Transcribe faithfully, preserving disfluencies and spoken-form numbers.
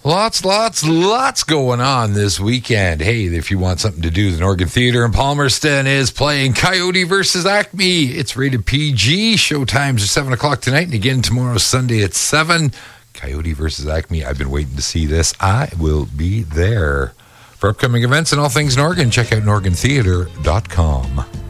Lots, lots, lots going on this weekend. Hey, if you want something to do, the Norgan Theatre in Palmerston is playing Coyote versus Acme. It's rated P G. Showtimes are seven o'clock tonight, and again tomorrow, Sunday at seven. Coyote versus Acme. I've been waiting to see this. I will be there. For upcoming events and all things Norgan, check out norgan theatre dot com.